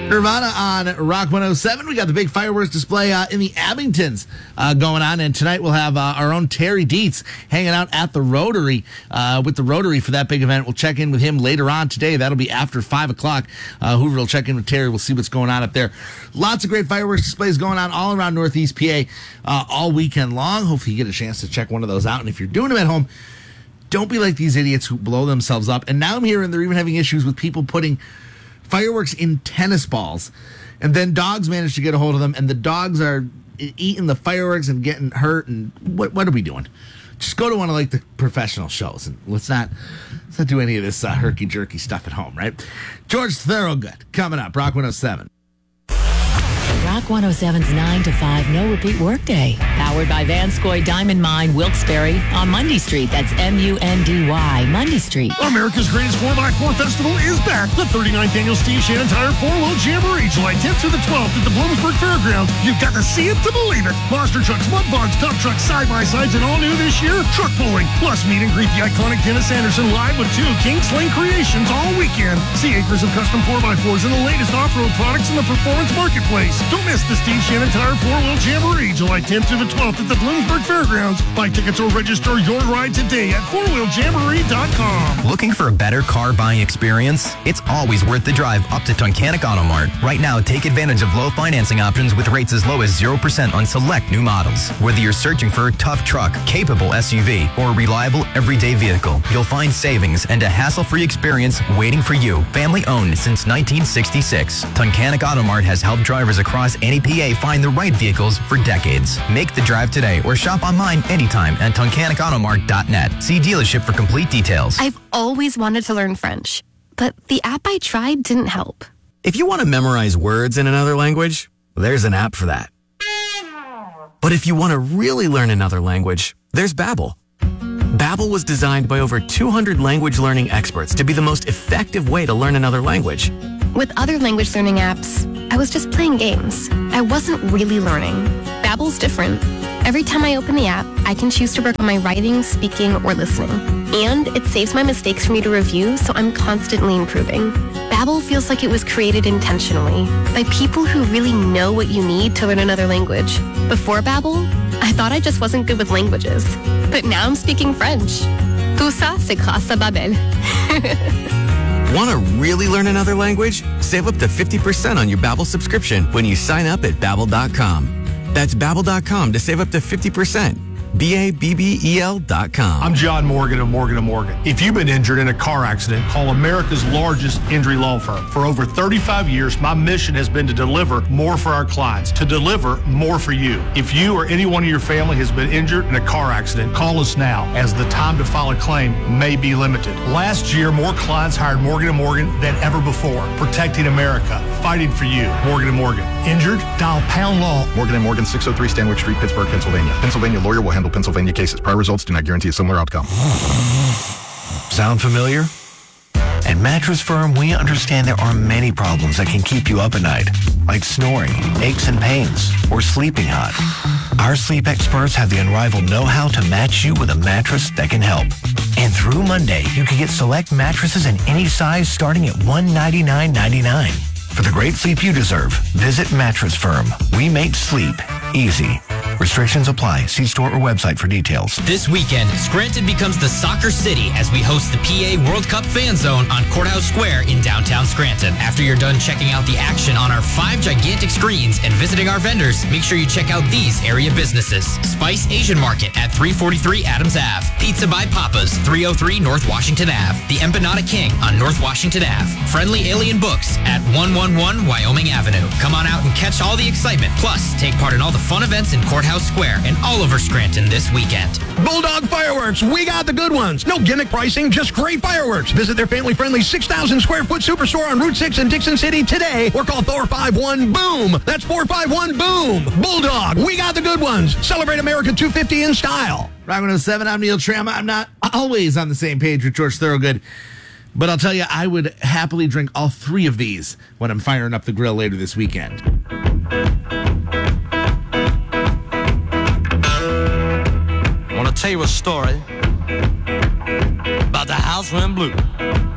Nirvana on Rock 107. We got the big fireworks display in the Abingtons going on, and tonight we'll have our own Terry Dietz hanging out at the Rotary with the Rotary for that big event. We'll check in with him later on today. That'll be after 5 o'clock. Hoover will check in with Terry. We'll see what's going on up there. Lots of great fireworks displays going on all around Northeast PA all weekend long. Hopefully you get a chance to check one of those out, and if you're doing them at home, don't be like these idiots who blow themselves up. And now I'm hearing they're even having issues with people putting fireworks in tennis balls. And then dogs manage to get a hold of them, and the dogs are eating the fireworks and getting hurt. And what are we doing? Just go to one of like the professional shows, and let's not do any of this herky-jerky stuff at home, right? George Thorogood coming up, Rock 107. Rock 107's 9 to 5 no repeat workday. Powered by Vanscoy Diamond Mine, Wilkes-Barre on Mundy Street. That's M-U-N-D-Y, Mundy Street. America's Greatest 4x4 Festival is back. The 39th annual Steve Shannon Tire 4-Wheel Jamboree, July 10th through the 12th at the Bloomsburg Fairgrounds. You've got to see it to believe it. Monster trucks, mud bogs, dump trucks, side-by-sides, and all new this year, truck pulling. Plus, meet and greet the iconic Dennis Anderson live with 2 King Sling creations all weekend. See acres of custom 4x4s and the latest off-road products in the performance marketplace. Don't miss the Steve Shannon Tire 4-Wheel Jamboree, July 10th through the 12th at the Bloomsburg Fairgrounds. Buy tickets or register your ride today at 4wheeljamboree.com. Looking for a better car buying experience? It's always worth the drive up to Tunkhannock Auto Mart. Right now, take advantage of low financing options with rates as low as 0% on select new models. Whether you're searching for a tough truck, capable SUV, or a reliable everyday vehicle, you'll find savings and a hassle-free experience waiting for you. Family owned since 1966. Tunkhannock Auto Mart has helped drivers across any PA find the right vehicles for decades. Make the drive today or shop online anytime at tunkhannockautomart.net. See dealership for complete details. I've always wanted to learn French, but the app I tried didn't help. If you want to memorize words in another language, there's an app for that. But if you want to really learn another language, there's Babbel. Babbel was designed by over 200 language learning experts to be the most effective way to learn another language. With other language learning apps, I was just playing games. I wasn't really learning. Babbel's different. Every time I open the app, I can choose to work on my writing, speaking, or listening. And it saves my mistakes for me to review, so I'm constantly improving. Babbel feels like it was created intentionally by people who really know what you need to learn another language. Before Babbel, I thought I just wasn't good with languages. But now I'm speaking French. Tout ça, c'est grâce à Babbel. Want to really learn another language? Save up to 50% on your Babbel subscription when you sign up at Babbel.com. That's Babbel.com to save up to 50%. Babbel.com. I'm John Morgan of Morgan & Morgan. If you've been injured in a car accident, call America's largest injury law firm. For over 35 years, my mission has been to deliver more for our clients, to deliver more for you. If you or anyone in your family has been injured in a car accident, call us now, as the time to file a claim may be limited. Last year, more clients hired Morgan & Morgan than ever before, protecting America, fighting for you. Morgan & Morgan. Injured? Dial pound law. Morgan & Morgan, 603 Stanwick Street, Pittsburgh, Pennsylvania. Pennsylvania lawyer will handle Pennsylvania cases. Prior results do not guarantee a similar outcome. Sound familiar? At Mattress Firm, we understand there are many problems that can keep you up at night, like snoring, aches and pains, or sleeping hot. Our sleep experts have the unrivaled know-how to match you with a mattress that can help. And through Monday, you can get select mattresses in any size starting at $199.99. For the great sleep you deserve, visit Mattress Firm. We make sleep easy. Restrictions apply. See store or website for details. This weekend, Scranton becomes the soccer city as we host the PA World Cup Fan Zone on Courthouse Square in downtown Scranton. After you're done checking out the action on our 5 gigantic screens and visiting our vendors, make sure you check out these area businesses. Spice Asian Market at 343 Adams Ave. Pizza by Papa's, 303 North Washington Ave. The Empanada King on North Washington Ave. Friendly Alien Books at 111 Wyoming Avenue. Come on out and catch all the excitement. Plus, take part in all the fun events in Courthouse Square and all over Scranton this weekend. Bulldog Fireworks, we got the good ones. No gimmick pricing, just great fireworks. Visit their family-friendly 6,000 square foot superstore on Route 6 in Dixon City today or call 451-BOOM. That's 451-BOOM. Bulldog, we got the good ones. Celebrate America 250 in style. Rock 107, I'm Neil Trama. I'm not always on the same page with George Thorogood, but I'll tell you, I would happily drink all 3 of these when I'm firing up the grill later this weekend. I want to tell you a story about the house went blue.